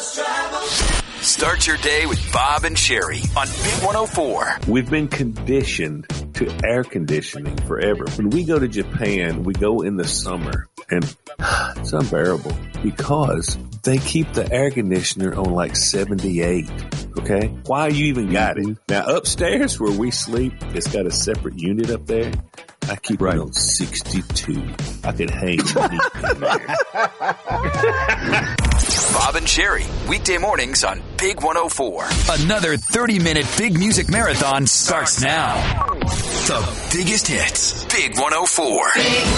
Start your day with Bob and Sherry on Big 104. We've been conditioned to air conditioning forever. When we go to Japan, we go in the summer, and it's unbearable because they keep the air conditioner on like 78. Okay? Why you even got it? Now, upstairs where we sleep, it's got a separate unit up there. I keep it on 62. I could hang in there. Bob and Sherry, weekday mornings on Big 104. Another 30-minute big music marathon starts now. The biggest hits, Big 104.